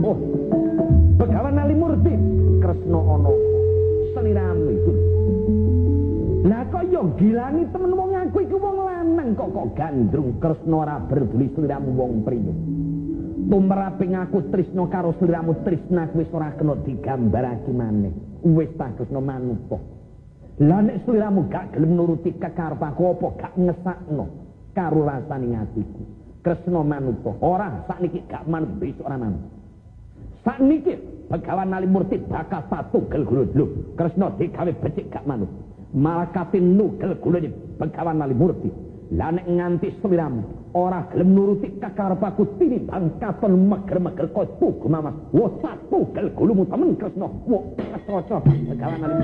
Oh, Begawan Nalimurti Kresna ana sliramu iku. Lah kok yo gilani temen wong aku iku wong lanang kok gandrung Kresna ora berduli sliramu wong priya. Tumraping aku tresna karo sliramu tresnaku wis ora kena digambarake maneh. Wis tak Kresna manuta. Lah nek sliramu gak gelem nuruti kekarepanku apa gak ngesakno karo rasane atiku. Kresna manuta, ora sakniki gak manut besok ora manut. Sakniki Begawan Nalimurti bakal patugel glodlok. Kresna digawe becik gak manut. Malah katin nugel gulane Begawan Nalimurti. Lah nek nganti sliramu ora gelem nuruti kekarepanku tinimbang katon meger-meger kok tugu mamas. Wo satu gel gulumu temen Kresna. Wo Kresna Begawan Nalimurti.